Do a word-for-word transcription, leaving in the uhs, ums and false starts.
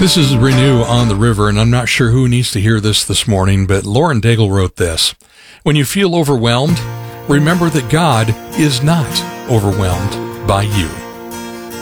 This is Renew on the River, and I'm not sure who needs to hear this this morning, but Lauren Daigle wrote this. When you feel overwhelmed, remember that God is not overwhelmed by you.